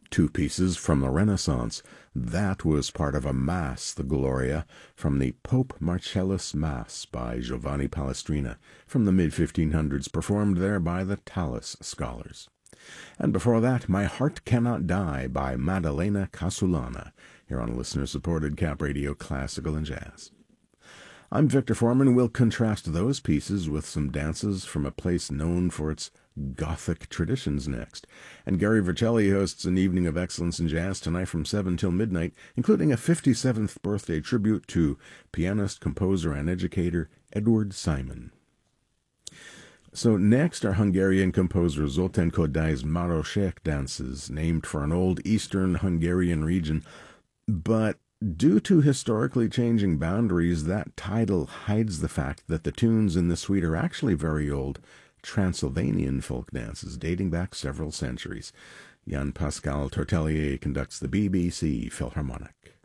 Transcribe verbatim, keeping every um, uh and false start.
two pieces from the Renaissance. That was part of a Mass, the Gloria, from the Pope Marcellus Mass by Giovanni Palestrina from the mid fifteen hundreds, performed there by the Tallis Scholars. And before that, My Heart Cannot Die by Maddalena Casulana, here on listener-supported Cap Radio Classical and Jazz. I'm Victor Foreman. We'll contrast those pieces with some dances from a place known for its Gothic traditions next. And Gary Vercelli hosts an evening of excellence in jazz tonight from seven till midnight, including a fifty-seventh birthday tribute to pianist, composer, and educator Edward Simon. So next are Hungarian composer Zoltán Kodály's Maroshek dances, named for an old eastern Hungarian region, but due to historically changing boundaries, that title hides the fact that the tunes in the suite are actually very old Transylvanian folk dances dating back several centuries. Jan Pascal Tortelier conducts the B B C Philharmonic.